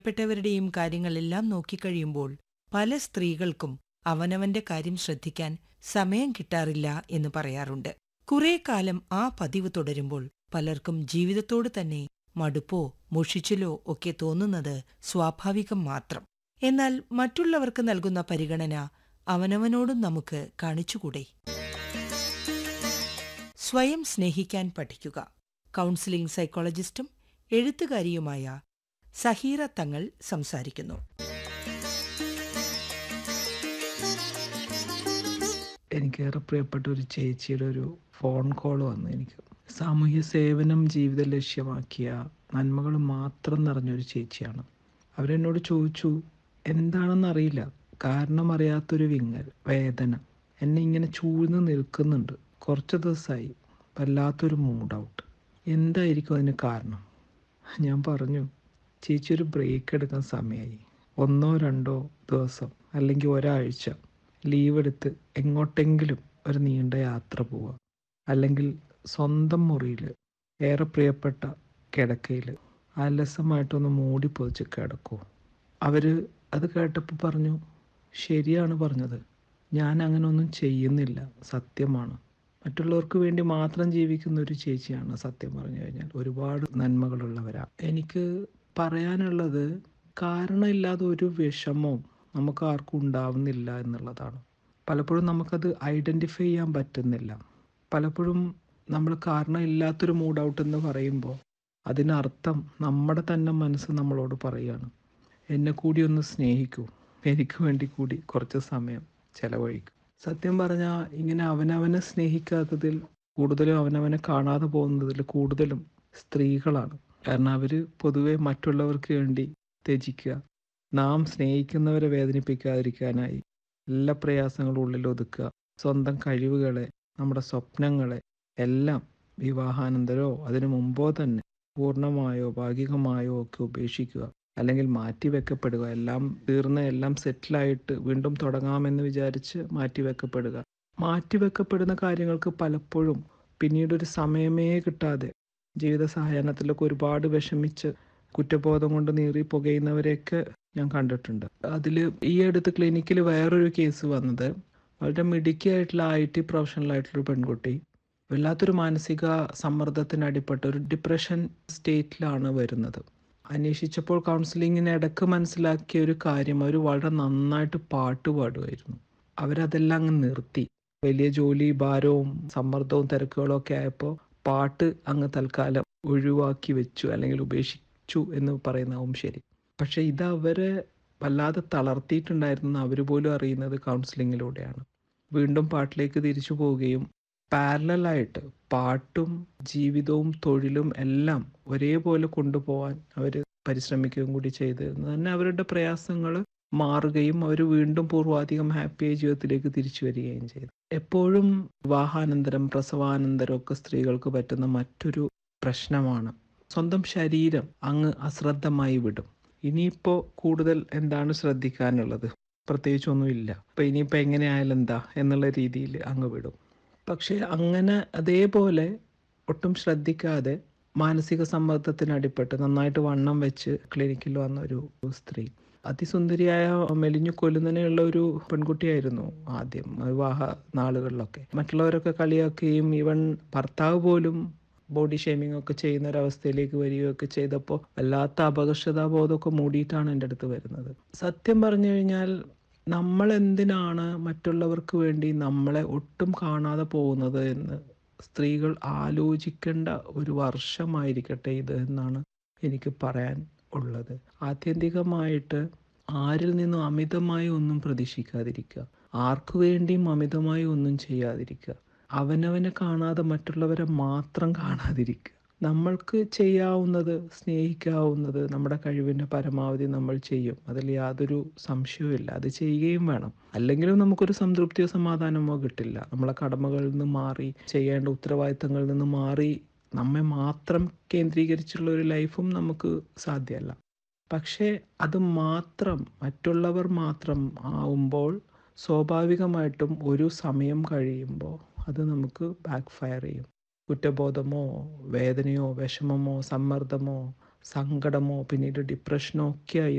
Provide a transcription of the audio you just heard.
പ്പെട്ടവരുടെയും കാര്യങ്ങളെല്ലാം നോക്കിക്കഴിയുമ്പോൾ പല സ്ത്രീകൾക്കും അവനവന്റെ കാര്യം ശ്രദ്ധിക്കാൻ സമയം കിട്ടാറില്ല എന്ന് പറയാറുണ്ട്. കുറെ കാലം ആ പതിവ് തുടരുമ്പോൾ പലർക്കും ജീവിതത്തോട് തന്നെ മടുപ്പോ മുഷിച്ചിലോ ഒക്കെ തോന്നുന്നത് സ്വാഭാവികം മാത്രം. എന്നാൽ മറ്റുള്ളവർക്ക് നൽകുന്ന പരിഗണന അവനവനോടും നമുക്ക് കാണിച്ചുകൂടെ? സ്വയം സ്നേഹിക്കാൻ പഠിക്കുക. കൗൺസിലിംഗ് സൈക്കോളജിസ്റ്റും എഴുത്തുകാരിയുമായ സഹീറ തങ്ങൾ സംസാരിക്കുന്നു. എനിക്കേറെ പ്രിയപ്പെട്ട ഒരു ചേച്ചിയുടെ ഒരു ഫോൺ കോൾ വന്നു എനിക്ക്. സാമൂഹ്യ സേവനം ജീവിത ലക്ഷ്യമാക്കിയ നന്മകൾ മാത്രം നിറഞ്ഞൊരു ചേച്ചിയാണ്. അവരെന്നോട് ചോദിച്ചു, എന്താണെന്നറിയില്ല, കാരണം അറിയാത്തൊരു വിങ്ങൽ, വേദന എന്നെ ഇങ്ങനെ ചൂഴ്ന്ന് നിൽക്കുന്നുണ്ട്. കുറച്ച് ദിവസമായി വല്ലാത്തൊരു മൂഡ് ഔട്ട്. എന്തായിരിക്കും അതിന് കാരണം? ഞാൻ പറഞ്ഞു, ചേച്ചി ഒരു ബ്രേക്ക് എടുക്കാൻ സമയമായി. 1-2 ദിവസം അല്ലെങ്കിൽ ഒരാഴ്ച ലീവ് എടുത്ത് എങ്ങോട്ടെങ്കിലും ഒരു നീണ്ട യാത്ര പോവുക, അല്ലെങ്കിൽ സ്വന്തം മുറിയിൽ ഏറെ പ്രിയപ്പെട്ട കിടക്കയിൽ അലസമായിട്ടൊന്ന് മൂടി പൊതിച്ച് കിടക്കൂ. അവർ അത് കേട്ടപ്പോൾ പറഞ്ഞു, ശരിയാണ് പറഞ്ഞത്, ഞാൻ അങ്ങനെ ഒന്നും ചെയ്യുന്നില്ല, സത്യമാണ്. മറ്റുള്ളവർക്ക് വേണ്ടി മാത്രം ജീവിക്കുന്ന ഒരു ചേച്ചിയാണ് സത്യം പറഞ്ഞു കഴിഞ്ഞാൽ. ഒരുപാട് നന്മകളുള്ളവരാ. എനിക്ക് പറയാനുള്ളത്, കാരണമില്ലാതെ ഒരു വിഷമവും നമുക്ക് ആർക്കും ഉണ്ടാവുന്നില്ല എന്നുള്ളതാണ്. പലപ്പോഴും നമുക്കത് ഐഡൻറ്റിഫൈ ചെയ്യാൻ പറ്റുന്നില്ല. പലപ്പോഴും നമ്മൾ കാരണമില്ലാത്തൊരു മൂഡ് ഔട്ട് എന്ന് പറയുമ്പോൾ അതിനർത്ഥം നമ്മുടെ തന്നെ മനസ്സ് നമ്മളോട് പറയുകയാണ്, എന്നെ കൂടി ഒന്ന് സ്നേഹിക്കൂ, എനിക്ക് വേണ്ടി കൂടി കുറച്ച് സമയം ചെലവഴിക്കും. സത്യം പറഞ്ഞാൽ ഇങ്ങനെ അവനവനെ സ്നേഹിക്കാത്തതിൽ കൂടുതലും അവനവനെ കാണാതെ പോകുന്നതിൽ കൂടുതലും സ്ത്രീകളാണ്. കാരണം അവർ പൊതുവെ മറ്റുള്ളവർക്ക് വേണ്ടി ത്യജിക്കുക, നാം സ്നേഹിക്കുന്നവരെ വേദനിപ്പിക്കാതിരിക്കാനായി എല്ലാ പ്രയാസങ്ങളും ഉള്ളിൽ ഒതുക്കുക, സ്വന്തം കഴിവുകളെ, നമ്മുടെ സ്വപ്നങ്ങളെ എല്ലാം വിവാഹാനന്തരമോ അതിനു മുമ്പോ തന്നെ പൂർണ്ണമായോ ഭാഗികമായോ ഒക്കെ ഉപേക്ഷിക്കുക, അല്ലെങ്കിൽ മാറ്റിവെക്കപ്പെടുക. എല്ലാം തീർന്ന് എല്ലാം സെറ്റിലായിട്ട് വീണ്ടും തുടങ്ങാമെന്ന് വിചാരിച്ച് മാറ്റിവെക്കപ്പെടുക. മാറ്റിവെക്കപ്പെടുന്ന കാര്യങ്ങൾക്ക് പലപ്പോഴും പിന്നീടൊരു സമയമേ കിട്ടാതെ ജീവിത സായാഹ്നത്തിലൊക്കെ ഒരുപാട് വിഷമിച്ച് കുറ്റബോധം കൊണ്ട് നീറി പുകയുന്നവരെയൊക്കെ ഞാൻ കണ്ടിട്ടുണ്ട്. അതിൽ ഈ അടുത്ത് ക്ലിനിക്കിൽ വേറൊരു കേസ് വന്നത്, വളരെ മിടുക്കിയായിട്ടുള്ള IT പ്രൊഫഷണലായിട്ടുള്ളൊരു പെൺകുട്ടി വല്ലാത്തൊരു മാനസിക സമ്മർദ്ദത്തിന് അടിപ്പെട്ട ഒരു ഡിപ്രഷൻ സ്റ്റേറ്റിലാണ് വരുന്നത്. അന്വേഷിച്ചപ്പോൾ കൗൺസിലിങ്ങിന് ഇടയ്ക്ക് മനസ്സിലാക്കിയ ഒരു കാര്യം, അവർ വളരെ നന്നായിട്ട് പാട്ട് പാടുമായിരുന്നു. അവരതെല്ലാം അങ്ങ് നിർത്തി. വലിയ ജോലി ഭാരവും സമ്മർദ്ദവും തിരക്കുകളും ഒക്കെ ആയപ്പോൾ പാട്ട് അങ്ങ് തൽക്കാലം ഒഴിവാക്കി വെച്ചു, അല്ലെങ്കിൽ ഉപേക്ഷിച്ചു എന്ന് പറയുന്നതാവും ശരി. പക്ഷെ ഇത് അവരെ വല്ലാതെ തളർത്തിയിട്ടുണ്ടായിരുന്നു. അവർ പോലും അറിയുന്നത് കൗൺസിലിങ്ങിലൂടെയാണ്. വീണ്ടും പാട്ടിലേക്ക് തിരിച്ചു പോവുകയും പാരലലായിട്ട് പാട്ടും ജീവിതവും തൊഴിലും എല്ലാം ഒരേപോലെ കൊണ്ടുപോകാൻ അവർ പരിശ്രമിക്കുകയും കൂടി ചെയ്ത് തന്നെ അവരുടെ പ്രയാസങ്ങൾ മാറുകയും അവർ വീണ്ടും പൂർവാധികം ഹാപ്പിയായി ജീവിതത്തിലേക്ക് തിരിച്ചു വരികയും ചെയ്തു. എപ്പോഴും വിവാഹാനന്തരം പ്രസവാനന്തരം ഒക്കെ സ്ത്രീകൾക്ക് പറ്റുന്ന മറ്റൊരു പ്രശ്നമാണ്, സ്വന്തം ശരീരം അങ്ങ് അശ്രദ്ധമായി വിടും. ഇനിയിപ്പോൾ കൂടുതൽ എന്താണ് ശ്രദ്ധിക്കാനുള്ളത്? പ്രത്യേകിച്ചൊന്നുമില്ല, അപ്പം ഇനിയിപ്പോൾ എങ്ങനെയായാലും എന്താ എന്നുള്ള രീതിയിൽ അങ്ങ് വിടും. പക്ഷേ അങ്ങനെ അതേപോലെ ഒട്ടും ശ്രദ്ധിക്കാതെ മാനസിക സമ്മർദ്ദത്തിന് അടിപ്പെട്ട് നന്നായിട്ട് വണ്ണം വെച്ച് ക്ലിനിക്കിൽ വന്ന ഒരു സ്ത്രീ, അതിസുന്ദരിയായ മെലിഞ്ഞു കൊല്ലുന്നതിനുള്ള ഒരു പെൺകുട്ടിയായിരുന്നു ആദ്യം വിവാഹ നാളുകളിലൊക്കെ. മറ്റുള്ളവരൊക്കെ കളിയാക്കുകയും ഈവൻ ഭർത്താവ് പോലും ബോഡി ഷേമിംഗ് ഒക്കെ ചെയ്യുന്ന ഒരവസ്ഥയിലേക്ക് വരികയൊക്കെ ചെയ്തപ്പോൾ വല്ലാത്ത അപകർഷതാബോധമൊക്കെ മൂടിയിട്ടാണ് എൻ്റെ അടുത്ത് വരുന്നത്. സത്യം പറഞ്ഞു കഴിഞ്ഞാൽ നമ്മൾ എന്തിനാണ് മറ്റുള്ളവർക്ക് വേണ്ടി നമ്മളെ ഒട്ടും കാണാതെ പോകുന്നത് എന്ന് സ്ത്രീകൾ ആലോചിക്കേണ്ട ഒരു വർഷമായിരിക്കട്ടെ ഇത് എന്നാണ് എനിക്ക് പറയാൻ ഉള്ളത്. ആത്യന്തികമായിട്ട് ആരിൽ നിന്നും അമിതമായി ഒന്നും പ്രതീക്ഷിക്കാതിരിക്കുക, ആർക്കു വേണ്ടിയും അമിതമായി ഒന്നും ചെയ്യാതിരിക്കുക, അവനവനെ കാണാതെ മറ്റുള്ളവരെ മാത്രം കാണാതിരിക്കുക. നമ്മൾക്ക് ചെയ്യാവുന്നത്, സ്നേഹിക്കാവുന്നത് നമ്മുടെ കഴിവിൻ്റെ പരമാവധി നമ്മൾ ചെയ്യും. അതിൽ യാതൊരു സംശയവുമില്ല. അത് ചെയ്യുകയും വേണം. അല്ലെങ്കിലും നമുക്കൊരു സംതൃപ്തിയോ സമാധാനമോ കിട്ടില്ല. നമ്മളെ കടമകളിൽ നിന്ന് മാറി, ചെയ്യേണ്ട ഉത്തരവാദിത്തങ്ങളിൽ നിന്ന് മാറി നമ്മെ മാത്രം കേന്ദ്രീകരിച്ചുള്ള ഒരു ലൈഫും നമുക്ക് സാധ്യമല്ല. പക്ഷേ അത് മാത്രം മറ്റുള്ളവർ മാത്രം ആവുമ്പോൾ സ്വാഭാവികമായിട്ടും ഒരു സമയം കഴിയുമ്പോൾ അത് നമുക്ക് ബാക്ക് ഫയർ ചെയ്യും. കുറ്റബോധമോ വേദനയോ വിഷമമോ സമ്മർദ്ദമോ സങ്കടമോ പിന്നീട് ഡിപ്രഷനോ ഒക്കെ ആയി